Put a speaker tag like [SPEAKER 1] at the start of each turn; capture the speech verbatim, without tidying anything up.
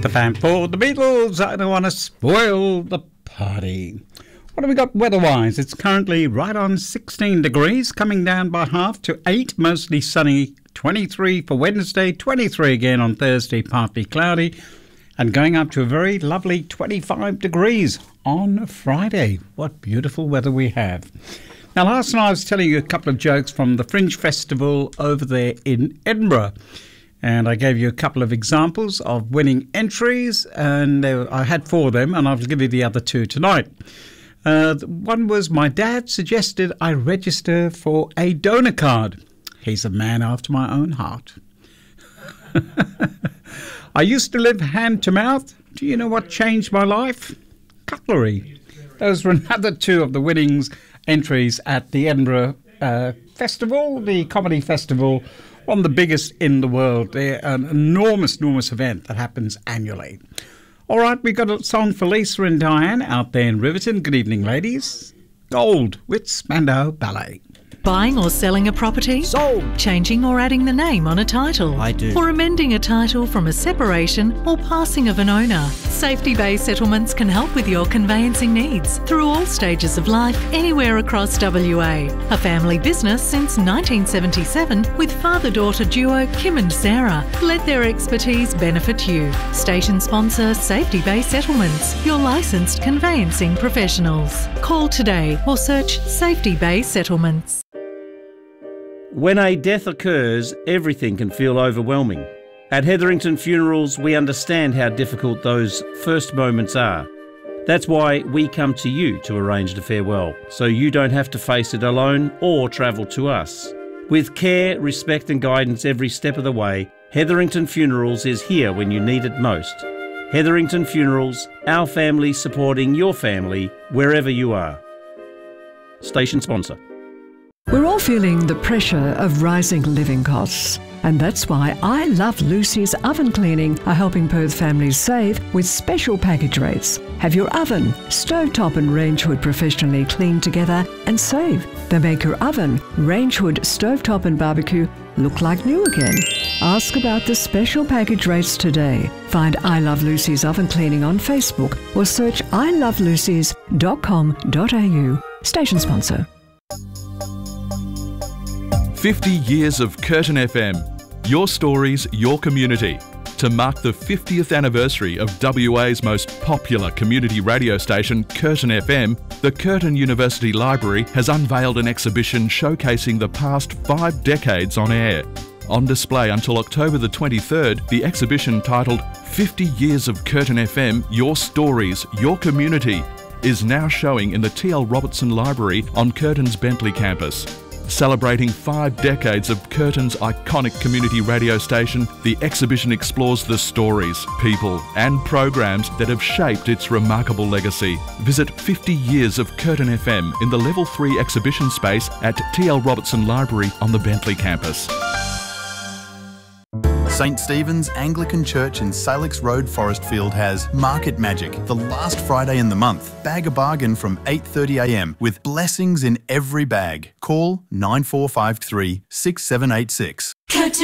[SPEAKER 1] The fan for the Beatles. I don't want to spoil the party. What have we got weather-wise? It's currently right on sixteen degrees, coming down by half to eight, mostly sunny, twenty-three for Wednesday, twenty-three again on Thursday, partly cloudy, and going up to a very lovely twenty-five degrees on Friday. What beautiful weather we have. Now, last night I was telling you a couple of jokes from the Fringe Festival over there in Edinburgh. And I gave you a couple of examples of winning entries, and there, I had four of them, and I'll give you the other two tonight. Uh, one was my dad suggested I register for a donor card. He's a man after my own heart. I used to live hand to mouth. Do you know what changed my life? Cutlery. Those were another two of the winnings entries at the Edinburgh uh, Festival, the comedy festival, one of the biggest in the world. They're an enormous, enormous event that happens annually. All right, we've got a song for Lisa and Diane out there in Riverton. Good evening, ladies. Gold with Spandau Ballet.
[SPEAKER 2] Buying or selling a property?
[SPEAKER 3] Sold.
[SPEAKER 2] Changing or adding the name on a title?
[SPEAKER 3] I do.
[SPEAKER 2] Or amending a title from a separation or passing of an owner? Safety Bay Settlements can help with your conveyancing needs through all stages of life, anywhere across W A. A family business since nineteen seventy-seven with father-daughter duo Kim and Sarah. Let their expertise benefit you. Station sponsor Safety Bay Settlements, your licensed conveyancing professionals. Call today or search Safety Bay Settlements.
[SPEAKER 4] When a death occurs, everything can feel overwhelming. At Hetherington Funerals, we understand how difficult those first moments are. That's why we come to you to arrange the farewell, so you don't have to face it alone or travel to us. With care, respect and guidance every step of the way, Hetherington Funerals is here when you need it most. Hetherington Funerals, our family supporting your family wherever you are. Station sponsor.
[SPEAKER 5] We're all feeling the pressure of rising living costs, and that's why I Love Lucy's Oven Cleaning are helping Perth families save with special package rates. Have your oven, stovetop and range hood professionally cleaned together and save. They make your oven, range hood, stovetop and barbecue look like new again. Ask about the special package rates today. Find I Love Lucy's Oven Cleaning on Facebook or search i love lucy's dot com dot a u. Station sponsor.
[SPEAKER 6] fifty years of Curtin F M. Your stories, your community. To mark the fiftieth anniversary of W A's most popular community radio station, Curtin F M, the Curtin University Library has unveiled an exhibition showcasing the past five decades on air. On display until October the twenty-third, the exhibition titled fifty years of Curtin F M, Your Stories, Your Community is now showing in the T L Robertson Library on Curtin's Bentley campus. Celebrating five decades of Curtin's iconic community radio station, the exhibition explores the stories, people and programs that have shaped its remarkable legacy. Visit fifty years of Curtin F M in the Level three exhibition space at T L Robertson Library on the Bentley campus.
[SPEAKER 7] Saint Stephen's Anglican Church in Salix Road, Forestfield has Market Magic, the last Friday in the month. Bag a bargain from eight thirty a m with blessings in every bag. Call nine four five three, six seven eight six.